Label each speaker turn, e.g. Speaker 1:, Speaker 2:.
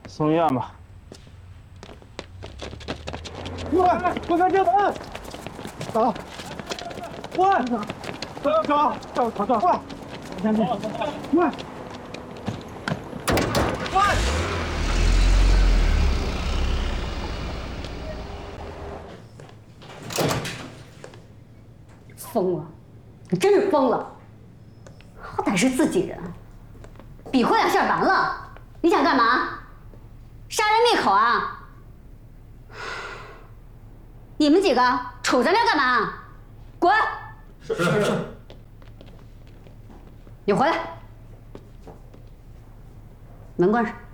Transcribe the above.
Speaker 1: 送医院吧。
Speaker 2: 快开这门！走，快走，快！快！
Speaker 3: 疯了！你真是疯了！好歹是自己人，比划两下完了。你想干嘛？杀人灭口啊！你们几个杵在那儿干嘛？滚！是。你回来，门关上。